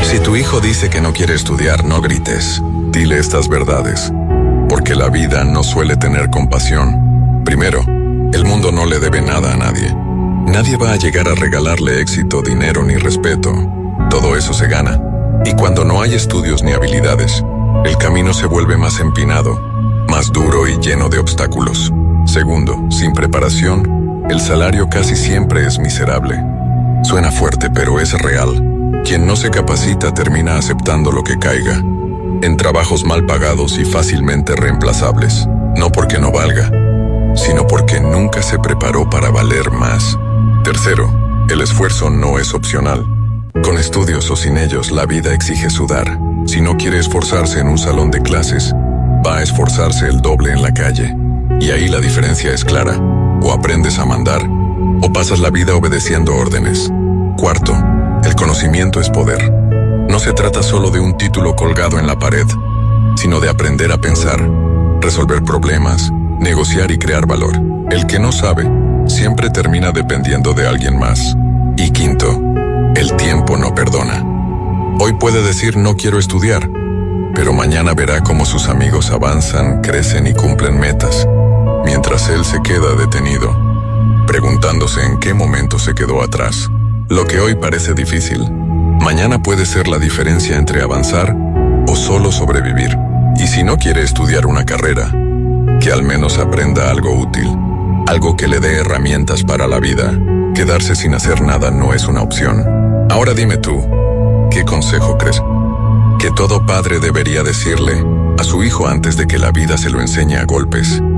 Si tu hijo dice que no quiere estudiar, no grites. Dile estas verdades, porque la vida no suele tener compasión. Primero, el mundo no le debe nada a nadie. Nadie va a llegar a regalarle éxito, dinero ni respeto. Todo eso se gana. Y cuando no hay estudios ni habilidades, el camino se vuelve más empinado, más duro y lleno de obstáculos. Segundo, sin preparación, el salario casi siempre es miserable. Suena fuerte, pero es real. Quien no se capacita termina aceptando lo que caiga, en trabajos mal pagados y fácilmente reemplazables, no porque no valga, sino porque nunca se preparó para valer más. Tercero, el esfuerzo no es opcional. Con estudios o sin ellos, la vida exige sudar. Si no quiere esforzarse en un salón de clases, va a esforzarse el doble en la calle. Y ahí la diferencia es clara. O aprendes a mandar, o pasas la vida obedeciendo órdenes. Cuarto, el conocimiento es poder. No se trata solo de un título colgado en la pared, sino de aprender a pensar, resolver problemas, negociar y crear valor. El que no sabe, siempre termina dependiendo de alguien más. Y quinto, el tiempo no perdona. Hoy puede decir no quiero estudiar, pero mañana verá cómo sus amigos avanzan, crecen y cumplen metas, mientras él se queda detenido, preguntándose en qué momento se quedó atrás. Lo que hoy parece difícil, mañana puede ser la diferencia entre avanzar o solo sobrevivir. Y si no quiere estudiar una carrera, que al menos aprenda algo útil, algo que le dé herramientas para la vida. Quedarse sin hacer nada no es una opción. Ahora dime tú, ¿qué consejo crees que todo padre debería decirle a su hijo antes de que la vida se lo enseñe a golpes?